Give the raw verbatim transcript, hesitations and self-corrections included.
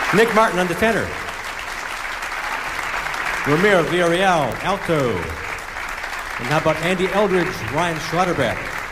Nick Martin on the tenor. Ramiro Villarreal, alto. And how about Andy Eldridge, Ryan Schlotterbeck?